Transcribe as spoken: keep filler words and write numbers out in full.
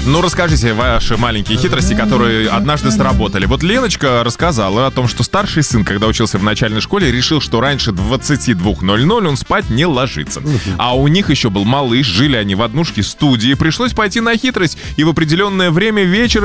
Ну, расскажите ваши маленькие хитрости, которые однажды сработали. Вот Леночка рассказала о том, что старший сын, когда учился в начальной школе, решил, что раньше двадцати двух ноль-ноль он спать не ложится. А у них еще был малыш, жили они в однушке студии. Пришлось пойти на хитрость, и в определенное время вечера